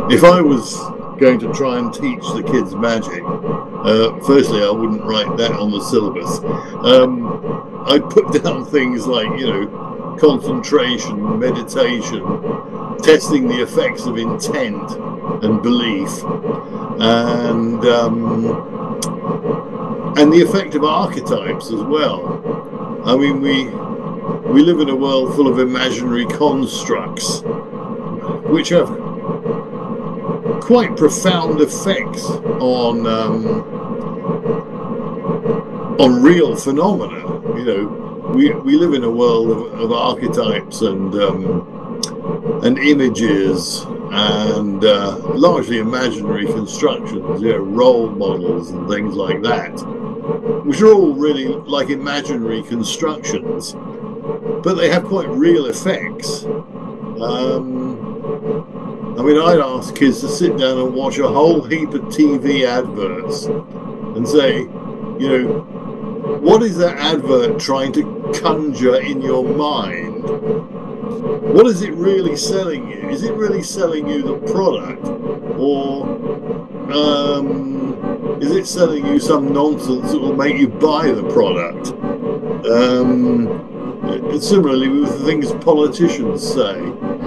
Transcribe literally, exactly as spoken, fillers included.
if I was going to try and teach the kids magic, uh, firstly, I wouldn't write that on the syllabus. Um, I'd put down things like, you know, concentration, meditation, testing the effects of intent and belief, and um, and the effect of archetypes as well. I mean, we we live in a world full of imaginary constructs, which have quite profound effects on um, on real phenomena. You know, we we live in a world of, of archetypes and um, and images and uh, largely imaginary constructions. You know, role models and things like that, which are all really like imaginary constructions, but they have quite real effects. Um, I mean, I'd ask kids to sit down and watch a whole heap of T V adverts and say, you know, what is that advert trying to conjure in your mind? What is it really selling you? Is it really selling you the product? Or um, is it selling you some nonsense that will make you buy the product? Um, similarly with the things politicians say.